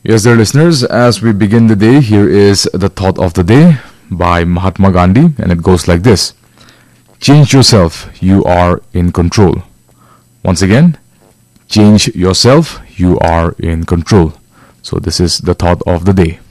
Yes, dear listeners, as we begin the day, here is the thought of the day by Mahatma Gandhi, and it goes like this: change yourself, you are in control. Once again, change yourself, you are in control. So, this is the thought of the day.